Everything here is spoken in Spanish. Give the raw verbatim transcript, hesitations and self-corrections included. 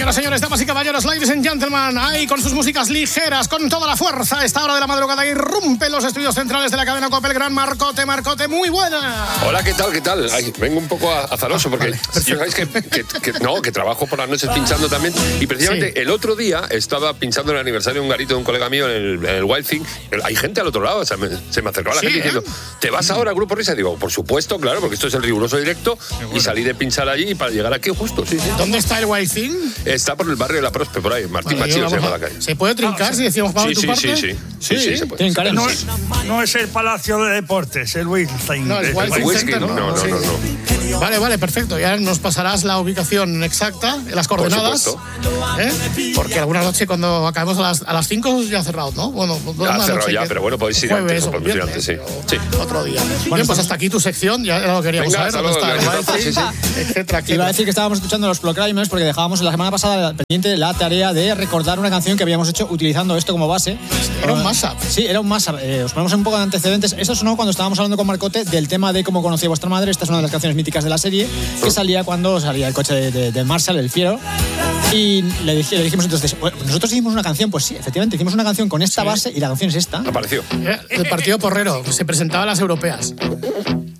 Señoras, señores, damas y caballeros, ladies and gentlemen, ahí con sus músicas ligeras, con toda la fuerza, a esta hora de la madrugada irrumpe los estudios centrales de la cadena COPE, el gran Marcote. Marcote, muy buena. Hola, ¿qué tal? ¿Qué tal? Ay, vengo un poco azaroso porque vale, yo sabéis que, que, que no, que trabajo por las noches pinchando también. Y precisamente sí. El otro día estaba pinchando el aniversario de un garito de un colega mío en el, en el Wild Thing. Hay gente al otro lado, o sea, me, se me acercaba la sí, gente ¿eh? diciendo, ¿te vas ahora al Grupo Risa? Y digo, por supuesto, claro, porque esto es el riguroso directo. Bueno. Y salí de pinchar allí para llegar aquí justo, sí, sí. ¿Dónde está el Wild Thing? Está por el barrio de la Prospe, por ahí. Martín vale, Machín se llama la calle. ¿Se puede trincar ah, si decíamos vamos sí, a tu sí, parte? Sí, sí, sí. Sí, sí, se puede. No es, no es el Palacio de Deportes, el Wild Thing. No, el Wild Thing Center, no, no, no, sí. no, no. Vale, vale, perfecto. Ya nos pasarás la ubicación exacta, las coordenadas. ¿eh? Porque alguna noche cuando acabemos a las, a las cinco ya ha cerrado, ¿no? Bueno, ya ha cerrado ya, pero bueno, podéis ir jueves, antes, o podéis ir antes, sí. sí. Otro día. Bueno, bien, pues hasta aquí tu sección, ya lo queríamos Venga, saber. ¿Dónde está el Wild Thing? Sí, sí. Etcétera, Iba a decir que estábamos escuchando los Proclaimers porque dejábamos la semana pasada pendiente la tarea de recordar una canción que habíamos hecho utilizando esto como base. Era un mashup. Sí, era un mashup. Eh, os ponemos un poco de antecedentes. Esto sonó cuando estábamos hablando con Marcote del tema de cómo conocí a vuestra madre. Esta es una de las canciones míticas de la serie que salía cuando salía el coche de, de, de Marshall, el fiero. Y le, dije, le dijimos entonces, bueno, nosotros hicimos una canción, pues sí, efectivamente, hicimos una canción con esta sí. base y la canción es esta. Apareció. El partido porrero, se presentaba a las europeas.